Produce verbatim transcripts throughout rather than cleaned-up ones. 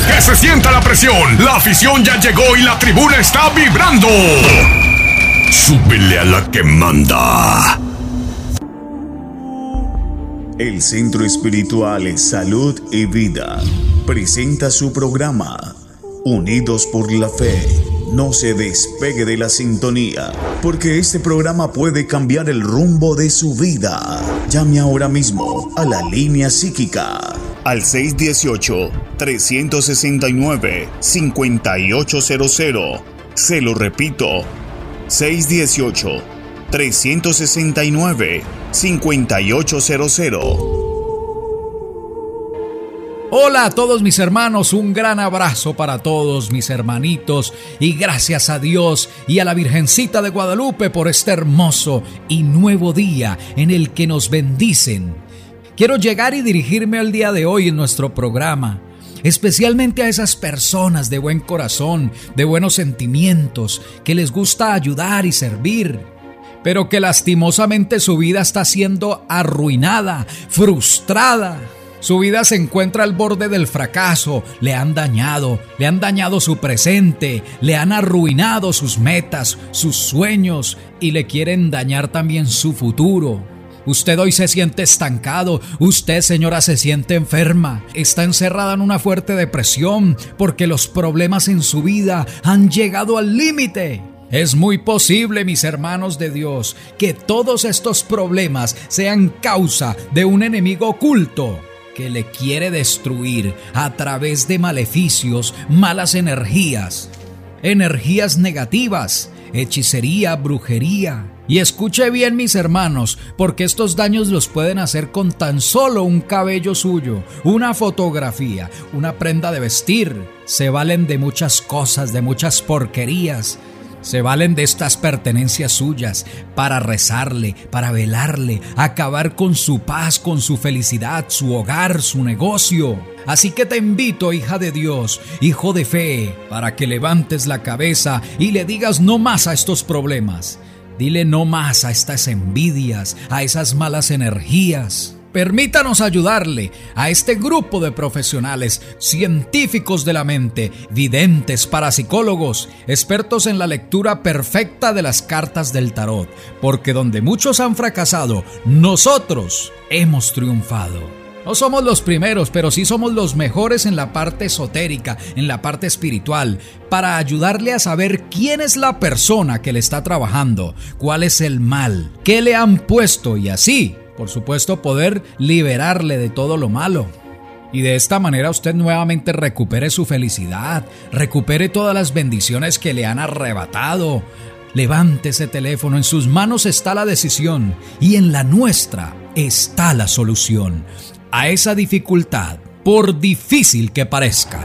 Que se sienta la presión. La afición ya llegó y la tribuna está vibrando. Súbele a la que manda. El Centro Espiritual Salud y Vida presenta su programa Unidos por la Fe. No se despegue de la sintonía, porque este programa puede cambiar el rumbo de su vida. Llame ahora mismo a la línea psíquica al seis uno ocho, tres seis nueve, cinco ocho cero cero. Se lo repito, seis uno ocho, tres seis nueve, cinco ocho cero cero. Hola a todos mis hermanos, un gran abrazo para todos mis hermanitos y gracias a Dios y a la Virgencita de Guadalupe por este hermoso y nuevo día en el que nos bendicen. Quiero llegar y dirigirme al día de hoy en nuestro programa, especialmente a esas personas de buen corazón, de buenos sentimientos, que les gusta ayudar y servir, pero que lastimosamente su vida está siendo arruinada, frustrada. Su vida se encuentra al borde del fracaso, le han dañado, le han dañado su presente, le han arruinado sus metas, sus sueños y le quieren dañar también su futuro. Usted hoy se siente estancado, usted, señora, se siente enferma, está encerrada en una fuerte depresión porque los problemas en su vida han llegado al límite. Es muy posible, mis hermanos de Dios, que todos estos problemas sean causa de un enemigo oculto que le quiere destruir a través de maleficios, malas energías, energías negativas, hechicería, brujería. Y escuche bien, mis hermanos, porque estos daños los pueden hacer con tan solo un cabello suyo, una fotografía, una prenda de vestir. Se valen de muchas cosas, de muchas porquerías. Se valen de estas pertenencias suyas para rezarle, para velarle, acabar con su paz, con su felicidad, su hogar, su negocio. Así que te invito, hija de Dios, hijo de fe, para que levantes la cabeza y le digas no más a estos problemas. Dile no más a estas envidias, a esas malas energías. Permítanos ayudarle a este grupo de profesionales, científicos de la mente, videntes, parapsicólogos, expertos en la lectura perfecta de las cartas del tarot, porque donde muchos han fracasado, nosotros hemos triunfado. No somos los primeros, pero sí somos los mejores en la parte esotérica, en la parte espiritual, para ayudarle a saber quién es la persona que le está trabajando, cuál es el mal, qué le han puesto y así, por supuesto, poder liberarle de todo lo malo. Y de esta manera usted nuevamente recupere su felicidad, recupere todas las bendiciones que le han arrebatado. Levante ese teléfono, en sus manos está la decisión y en la nuestra está la solución a esa dificultad, por difícil que parezca.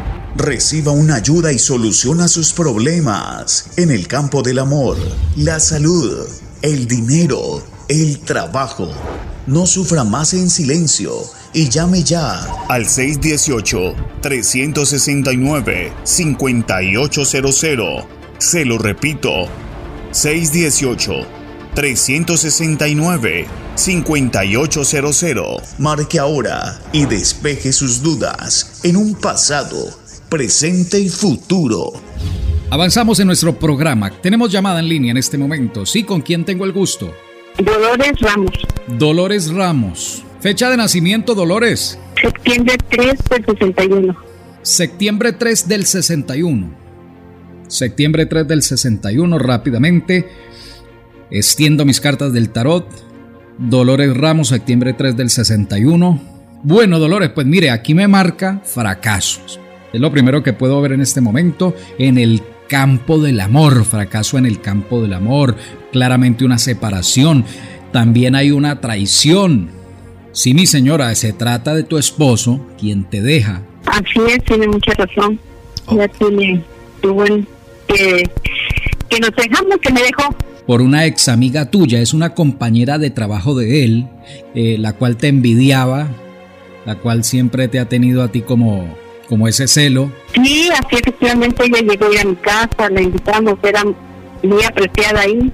Reciba una ayuda y soluciona sus problemas en el campo del amor, la salud, el dinero, el trabajo. No sufra más en silencio y llame ya al seis uno ocho, tres seis nueve, cinco ocho cero cero. Se lo repito, seis uno ocho, tres seis nueve, cinco ocho cero cero. Marque ahora y despeje sus dudas en un pasado, presente y futuro. Avanzamos en nuestro programa. Tenemos llamada en línea en este momento. ¿Sí? ¿Con quién tengo el gusto? Dolores Ramos. Dolores Ramos. Fecha de nacimiento, Dolores. Septiembre tres del sesenta y uno. Septiembre tres del sesenta y uno. Septiembre tres del sesenta y uno, rápidamente. Extiendo mis cartas del tarot. Dolores Ramos, septiembre tres del sesenta y uno. Bueno, Dolores, pues mire, aquí me marca fracasos. Es lo primero que puedo ver en este momento en el campo del amor, fracaso en el campo del amor, claramente una separación, también hay una traición. Sí, mi señora, se trata de tu esposo, quien te deja. Así es, tiene mucha razón. Oh. Ya tiene, bueno, que, que nos dejamos, que me dejó. Por una ex amiga tuya, es una compañera de trabajo de él, eh, la cual te envidiaba, la cual siempre te ha tenido a ti como... como ese celo. Sí, así efectivamente ella llegó ya a mi casa, la invitamos, era muy apreciada ahí,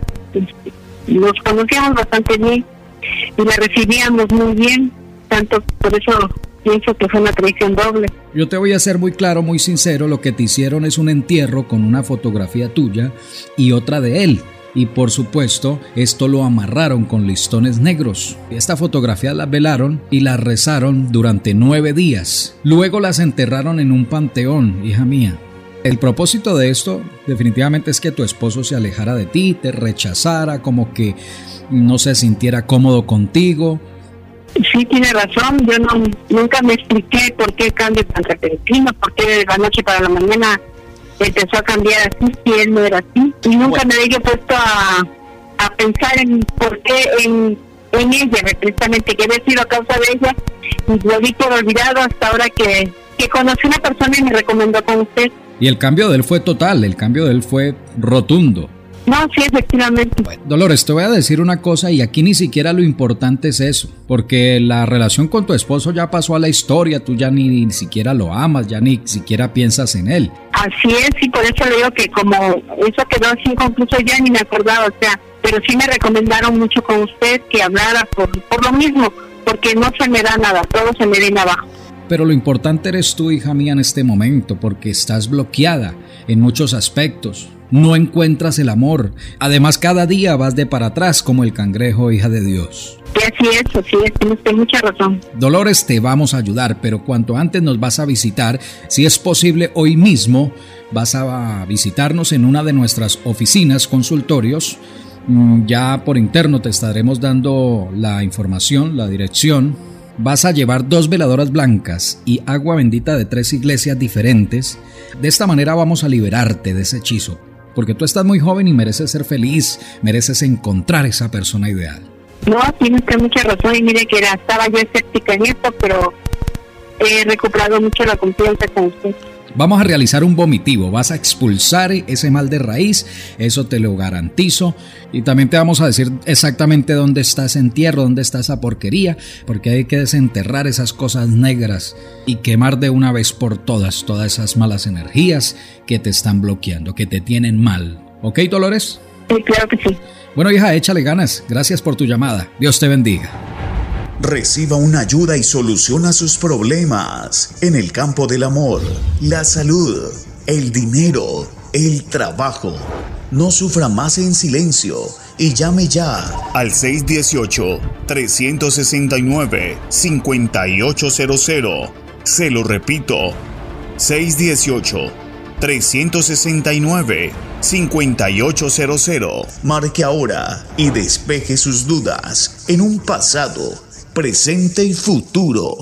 nos conocíamos bastante bien y la recibíamos muy bien, tanto por eso pienso que fue una traición doble. Yo te voy a ser muy claro, muy sincero, lo que te hicieron es un entierro con una fotografía tuya y otra de él. Y por supuesto, esto lo amarraron con listones negros. Esta fotografía la velaron y la rezaron durante nueve días. Luego las enterraron en un panteón, hija mía. El propósito de esto definitivamente es que tu esposo se alejara de ti, te rechazara, como que no se sintiera cómodo contigo. Sí, tiene razón. Yo no, nunca me expliqué por qué el cambio tan repentino, por qué de la noche para la mañana empezó a cambiar así, si él no era así. Y nunca me había puesto a, a pensar en por qué en, en ella, precisamente, que había sido a causa de ella. Y lo vi por olvidado hasta ahora que, que conocí a una persona y me recomendó con usted. Y el cambio de él fue total, el cambio de él fue rotundo. No, sí, efectivamente. Bueno, Dolores, te voy a decir una cosa y aquí ni siquiera lo importante es eso, porque la relación con tu esposo ya pasó a la historia, tú ya ni, ni siquiera lo amas, ya ni siquiera piensas en él. Así es, y por eso le digo que como eso quedó así inconcluso, ya ni me acordaba, o sea, pero sí me recomendaron mucho con usted que hablara por, por lo mismo, porque no se me da nada, todo se me viene abajo. Pero lo importante eres tú, hija mía, en este momento, porque estás bloqueada en muchos aspectos. No encuentras el amor. Además, cada día vas de para atrás como el cangrejo, hija de Dios. Sí, así es, así es, tiene usted mucha razón. Dolores, te vamos a ayudar, pero cuanto antes nos vas a visitar, si es posible hoy mismo, vas a visitarnos en una de nuestras oficinas, consultorios. Ya por interno te estaremos dando la información, la dirección. Vas a llevar dos veladoras blancas y agua bendita de tres iglesias diferentes. De esta manera vamos a liberarte de ese hechizo, porque tú estás muy joven y mereces ser feliz, mereces encontrar esa persona ideal. No, tiene usted mucha razón y mire que era, estaba yo escéptica en esto, pero he recuperado mucho la confianza con usted. Vamos a realizar un vomitivo, vas a expulsar ese mal de raíz, eso te lo garantizo. Y también te vamos a decir exactamente dónde está ese entierro, dónde está esa porquería, porque hay que desenterrar esas cosas negras y quemar de una vez por todas todas esas malas energías que te están bloqueando, que te tienen mal. ¿Ok, Dolores? Sí, claro que sí. Bueno, hija, échale ganas. Gracias por tu llamada. Dios te bendiga. Reciba una ayuda y soluciona sus problemas en el campo del amor, la salud, el dinero, el trabajo. No sufra más en silencio y llame ya al seis uno ocho, tres seis nueve, cinco ocho cero cero. Se lo repito, seis uno ocho, tres seis nueve, cinco ocho cero cero. Marque ahora y despeje sus dudas en un pasado, presente y futuro.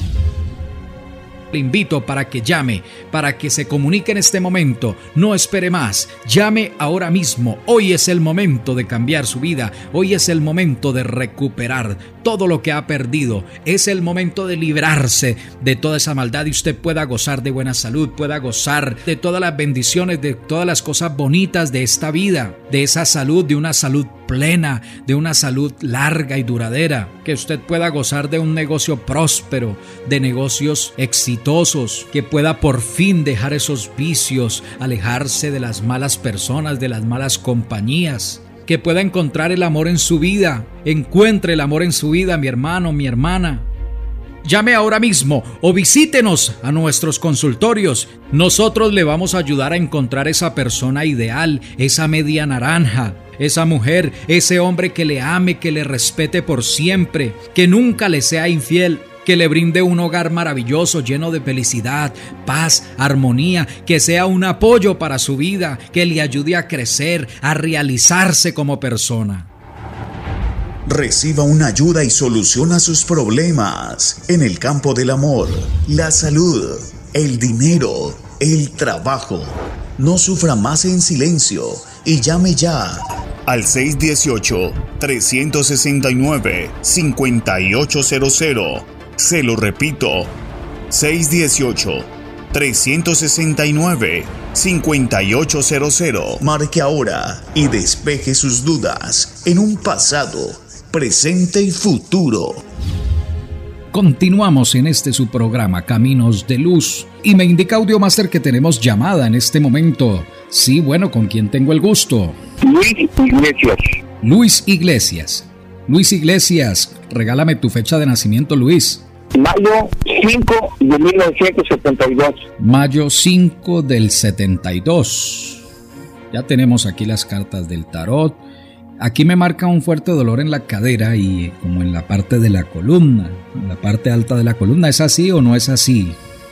Le invito para que llame, para que se comunique en este momento. No espere más. Llame ahora mismo. Hoy es el momento de cambiar su vida. Hoy es el momento de recuperar todo lo que ha perdido. Es el momento de librarse de toda esa maldad y usted pueda gozar de buena salud, pueda gozar de todas las bendiciones, de todas las cosas bonitas de esta vida, de esa salud, de una salud plena, de una salud larga y duradera, que usted pueda gozar de un negocio próspero, de negocios exitosos, que pueda por fin dejar esos vicios, alejarse de las malas personas, de las malas compañías, que pueda encontrar el amor en su vida. Encuentre el amor en su vida, mi hermano, mi hermana. Llame ahora mismo o visítenos a nuestros consultorios. Nosotros le vamos a ayudar a encontrar esa persona ideal, esa media naranja, esa mujer, ese hombre que le ame, que le respete por siempre, que nunca le sea infiel, que le brinde un hogar maravilloso, lleno de felicidad, paz, armonía, que sea un apoyo para su vida, que le ayude a crecer, a realizarse como persona. Reciba una ayuda y soluciona sus problemas en el campo del amor, la salud, el dinero, el trabajo. No sufra más en silencio y llame ya al seis uno ocho, tres seis nueve, cinco ocho cero cero. Se lo repito, seis uno ocho, tres seis nueve, cinco ocho cero cero. Marque ahora y despeje sus dudas en un pasado, presente y futuro. Continuamos en este su programa Caminos de Luz y me indica Audiomaster que tenemos llamada en este momento. Sí, bueno, ¿con quién tengo el gusto? Luis Iglesias. Luis Iglesias. Luis Iglesias, regálame tu fecha de nacimiento, Luis. Mayo cinco de mil novecientos setenta y dos. Mayo cinco del setenta y dos. Ya tenemos aquí las cartas del tarot. Aquí me marca un fuerte dolor en la cadera y como en la parte de la columna, en la parte alta de la columna. ¿Es así o no es así?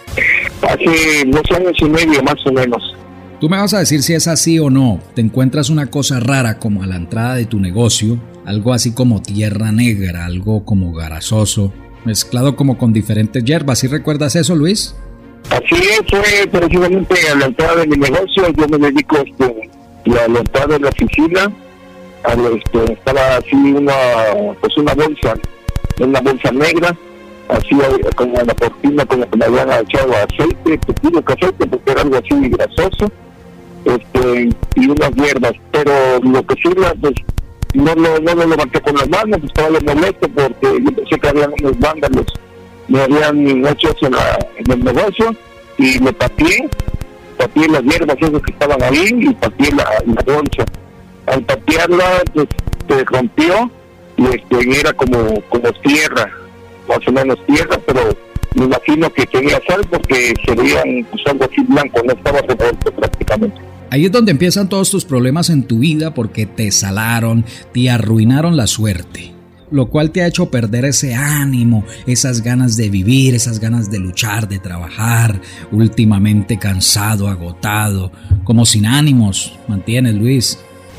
Hace dos años y medio más o menos. Tú me vas a decir si es así o no. Te encuentras una cosa rara como a la entrada de tu negocio, algo así como tierra negra, algo como grasoso, mezclado como con diferentes hierbas. ¿Sí recuerdas eso, Luis? Así es, fue precisamente a la entrada de mi negocio. Yo me dedico este, a la entrada de la oficina. A lo, este, estaba así una, pues una bolsa, una bolsa negra, así como en la cortina, como que me habían echado aceite, poquito aceite, porque era algo así grasoso, este, y unas hierbas. Pero lo que sí, pues, no, no, no lo levanté con las manos, estaba lo molesto porque yo pensé que habían unos vándalos, me habían hecho eso en, la, en el negocio, y me pateé, pateé las hierbas esas que estaban ahí, y pateé la, la bolsa. Al patearla, pues, se rompió, y este, era como, como tierra, más o menos tierra, pero me imagino que tenía sal porque se veían pues, algo así blanco, no estaba revuelto prácticamente. Ahí es donde empiezan todos tus problemas en tu vida porque te salaron, te arruinaron la suerte, lo cual te ha hecho perder ese ánimo, esas ganas de vivir, esas ganas de luchar, de trabajar, últimamente cansado, agotado, como sin ánimos, ¿mantienes, Luis?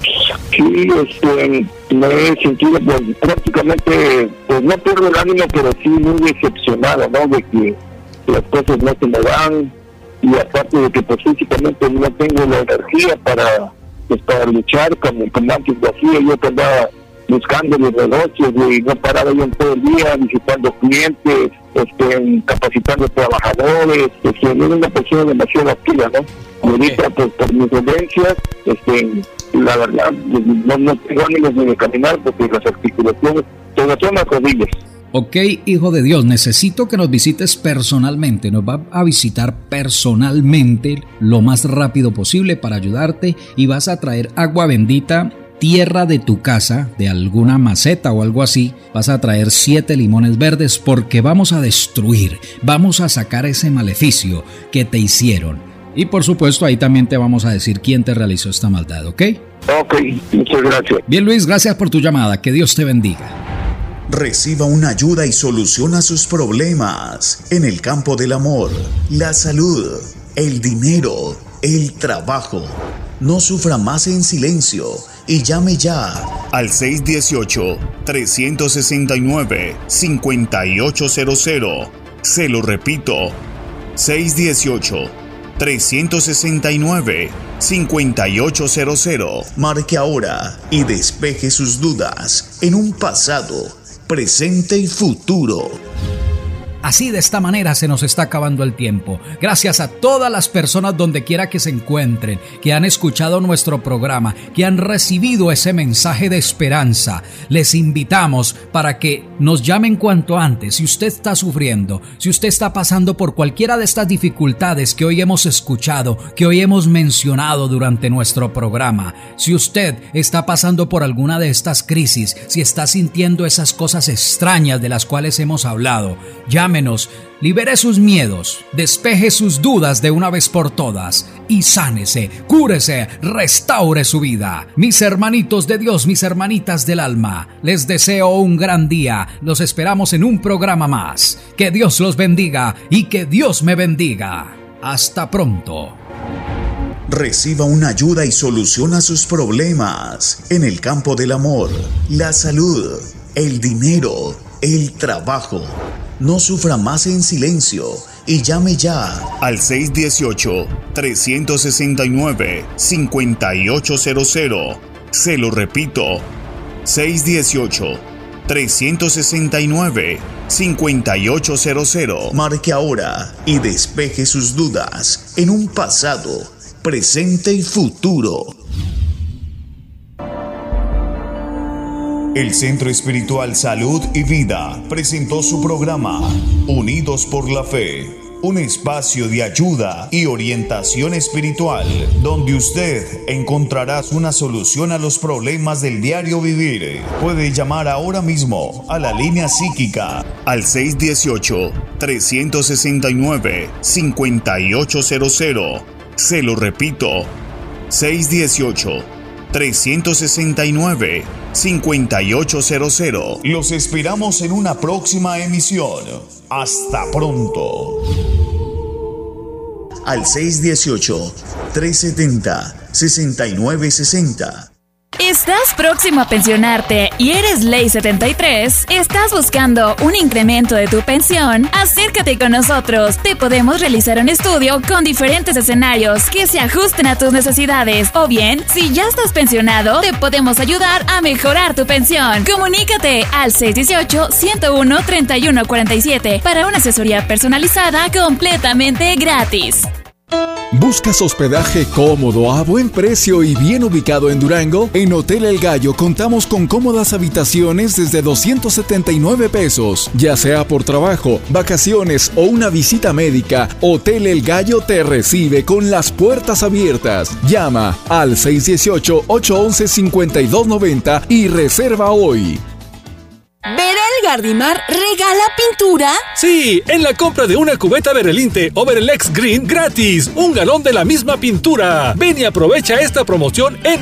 Sí, este, me he sentido pues, prácticamente, pues no pierdo el ánimo, pero sí muy decepcionado, ¿no? De que las cosas no se me dan, y aparte de que pues físicamente no tengo la energía para, pues, para luchar como, como antes lo hacía. Yo que andaba buscando los negocios y no paraba yo en todo el día visitando clientes, este, capacitando trabajadores, este, era una persona demasiado activa, ¿no? Y ahorita pues por mis dolencias, este, la verdad no, no tengo ánimos ni de caminar porque las articulaciones, sobre todo las rodillas. Ok, hijo de Dios, necesito que nos visites personalmente, nos va a visitar personalmente lo más rápido posible para ayudarte y vas a traer agua bendita, tierra de tu casa, de alguna maceta o algo así, vas a traer siete limones verdes porque vamos a destruir, vamos a sacar ese maleficio que te hicieron. Y por supuesto ahí también te vamos a decir quién te realizó esta maldad, ¿ok? Ok, muchas gracias. Bien, Luis, gracias por tu llamada, que Dios te bendiga. Reciba una ayuda y soluciona sus problemas en el campo del amor, la salud, el dinero, el trabajo. No sufra más en silencio y llame ya al seis uno ocho, tres seis nueve, cinco ocho cero cero. Se lo repito, seis uno ocho, tres seis nueve, cinco ocho cero cero. Marque ahora y despeje sus dudas en un pasado, presente y futuro. Así, de esta manera se nos está acabando el tiempo. Gracias a todas las personas donde quiera que se encuentren, que han escuchado nuestro programa, que han recibido ese mensaje de esperanza. Les invitamos para que nos llamen cuanto antes. Si usted está sufriendo, si usted está pasando por cualquiera de estas dificultades que hoy hemos escuchado, que hoy hemos mencionado durante nuestro programa, si usted está pasando por alguna de estas crisis, si está sintiendo esas cosas extrañas de las cuales hemos hablado, llame. Libere sus miedos, despeje sus dudas de una vez por todas y sánese, cúrese, restaure su vida. Mis hermanitos de Dios, mis hermanitas del alma, les deseo un gran día. Los esperamos en un programa más. Que Dios los bendiga y que Dios me bendiga. Hasta pronto. Reciba una ayuda y soluciona sus problemas en el campo del amor, la salud, el dinero, el trabajo. No sufra más en silencio y llame ya al seis uno ocho, tres seis nueve, cinco ocho cero cero. Se lo repito, seis uno ocho, tres seis nueve, cinco ocho cero cero. Marque ahora y despeje sus dudas en un pasado, presente y futuro. El Centro Espiritual Salud y Vida presentó su programa Unidos por la Fe, un espacio de ayuda y orientación espiritual, donde usted encontrará una solución a los problemas del diario vivir. Puede llamar ahora mismo a la línea psíquica al seis uno ocho, tres seis nueve, cinco ocho cero cero. Se lo repito, seis uno ocho, tres seis nueve, cinco ocho cero cero. Los esperamos en una próxima emisión. Hasta pronto. Al seis uno ocho, tres siete cero, seis nueve seis cero. ¿Estás próximo a pensionarte y eres Ley setenta y tres? ¿Estás buscando un incremento de tu pensión? Acércate con nosotros. Te podemos realizar un estudio con diferentes escenarios que se ajusten a tus necesidades. O bien, si ya estás pensionado, te podemos ayudar a mejorar tu pensión. Comunícate al seis uno ocho, uno cero uno, tres uno cuatro siete para una asesoría personalizada completamente gratis. ¿Buscas hospedaje cómodo, a buen precio y bien ubicado en Durango? En Hotel El Gallo contamos con cómodas habitaciones desde doscientos setenta y nueve pesos. Ya sea por trabajo, vacaciones o una visita médica, Hotel El Gallo te recibe con las puertas abiertas. Llama al seis uno ocho, ocho uno uno, cinco dos nueve cero y reserva hoy. ¿Berel Gardimar regala pintura? Sí, en la compra de una cubeta Berelinte o Berelex Green, gratis, un galón de la misma pintura. Ven y aprovecha esta promoción en